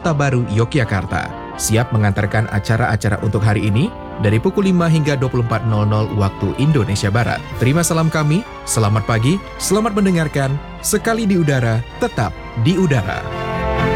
Kota Baru, Yogyakarta. Siap mengantarkan acara-acara untuk hari ini dari pukul 5 hingga 24.00 waktu Indonesia Barat. Terima salam kami, selamat pagi, selamat mendengarkan, sekali di udara, tetap di udara.